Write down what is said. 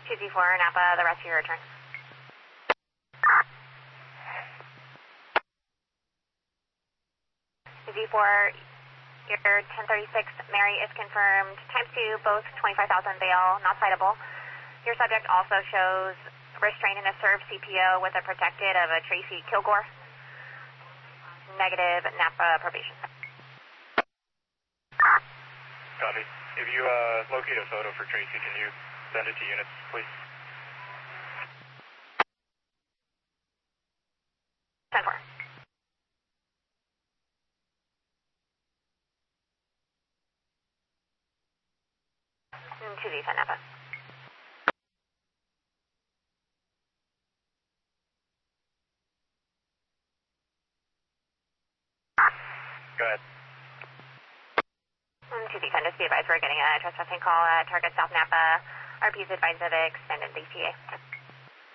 2Z4 Napa, the rest of your return. Z4, your 1036 Mary is confirmed. ×2, both 25,000 bail, not citable. Your subject also shows restraint in a served CPO with a protected of a Tracy Kilgore. Negative Napa probation. Copy. If you locate a photo for Tracy, can you send it to units, please? 10-4. To the Napa. Go ahead. To the just be advised we're getting a trespassing call at Target South Napa. RP's advised of extended DTA.